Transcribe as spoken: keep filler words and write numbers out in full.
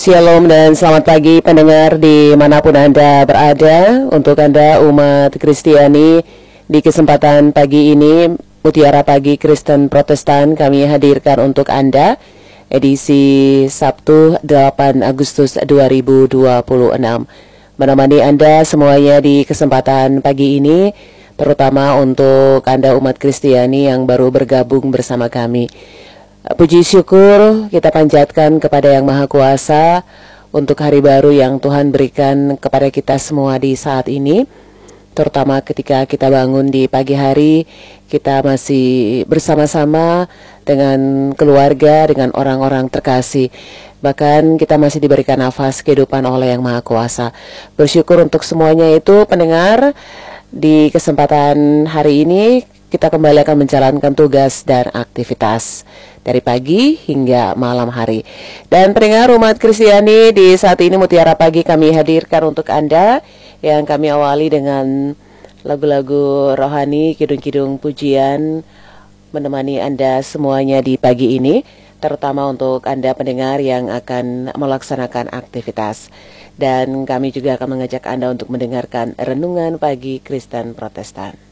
Shalom dan selamat pagi pendengar dimanapun Anda berada. Untuk Anda umat Kristiani, di kesempatan pagi ini Mutiara Pagi Kristen Protestan kami hadirkan untuk Anda edisi Sabtu delapan Agustus dua ribu dua puluh enam. Menemani Anda semuanya di kesempatan pagi ini, terutama untuk Anda umat Kristiani yang baru bergabung bersama kami. Puji syukur kita panjatkan kepada Yang Maha Kuasa untuk hari baru yang Tuhan berikan kepada kita semua di saat ini. Terutama ketika kita bangun di pagi hari, kita masih bersama-sama dengan keluarga, dengan orang-orang terkasih. Bahkan kita masih diberikan nafas kehidupan oleh Yang Maha Kuasa. Bersyukur untuk semuanya itu pendengar. Di kesempatan hari ini kita kembali akan menjalankan tugas dan aktivitas dari pagi hingga malam hari. Dan pendengar umat Kristiani, di saat ini Mutiara Pagi kami hadirkan untuk Anda, yang kami awali dengan lagu-lagu rohani, kidung-kidung pujian menemani Anda semuanya di pagi ini, terutama untuk Anda pendengar yang akan melaksanakan aktivitas. Dan kami juga akan mengajak Anda untuk mendengarkan Renungan Pagi Kristen Protestan.